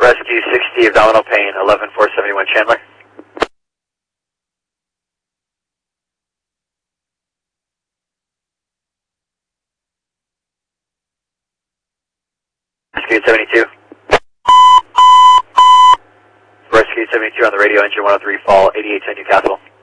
Rescue 60, abdominal pain, 11471 Chandler. Rescue 72. Rescue 72 on the radio, engine 103, fall 8810 Newcastle.